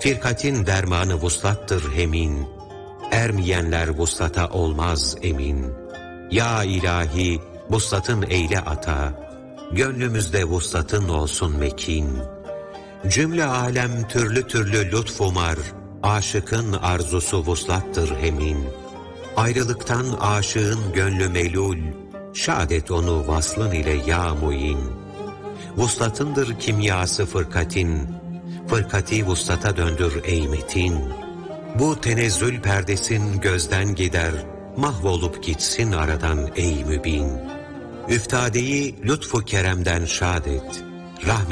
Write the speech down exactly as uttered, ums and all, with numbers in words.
Firkatin dermanı vuslattır hemin, ermeyenler vuslata olmaz emin. Ya ilahi, vuslatın eyle ata, gönlümüzde vuslatın olsun mekin. Cümle alem türlü türlü lütf umar, aşıkın arzusu vuslattır hemin. Ayrılıktan aşığın gönlü melul, şadet onu vaslın ile ya muin. Vuslatındır kimyası fırkatin, fırkati vuslata döndür ey metin. Bu tenezzül perdesin gözden gider, mahvolup gitsin aradan ey mübin. Üftadeyi lütfu keremden şadet, rahmet